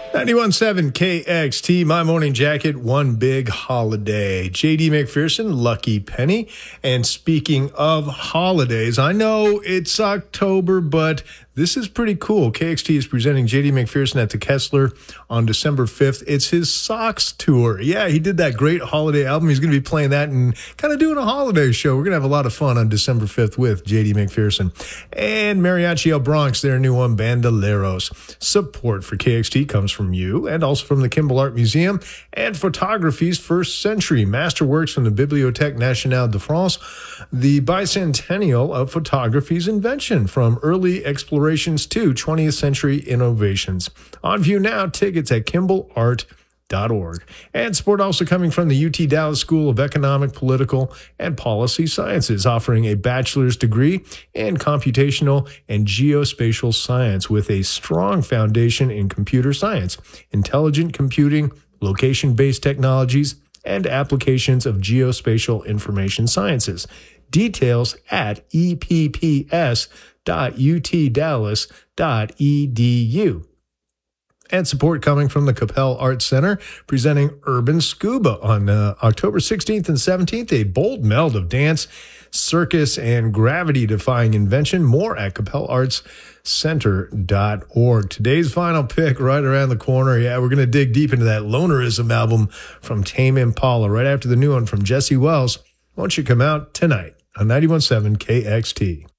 91.7 KXT, my morning jacket, one big holiday. JD McPherson, Lucky Penny. And speaking of holidays, I know it's October, but this is pretty cool. KXT is presenting JD McPherson at the Kessler on December 5th. It's his Socks tour. Yeah, he did that great holiday album. He's going to be playing that and kind of doing a holiday show. We're going to have a lot of fun on December 5th with JD McPherson. And Mariachi El Bronx, their new one, Bandoleros. Support for KXT comes from you and also from the Kimball Art Museum and Photography's First Century Masterworks from the Bibliothèque Nationale de France, the bicentennial of photography's invention from early explorations to 20th century innovations. On view now, tickets at KimballArt.org. And support also coming from the UT Dallas School of Economic, Political, and Policy Sciences, offering a bachelor's degree in computational and geospatial science with a strong foundation in computer science, intelligent computing, location-based technologies, and applications of geospatial information sciences. Details at epps.utdallas.edu. And support coming from the Capel Arts Center, presenting Urban Scuba on October 16th and 17th, a bold meld of dance, circus, and gravity-defying invention. More at capelartscenter.org. Today's final pick right around the corner. Yeah, we're going to dig deep into that Lonerism album from Tame Impala right after the new one from Jesse Wells. Won't you come out tonight on 91.7 KXT?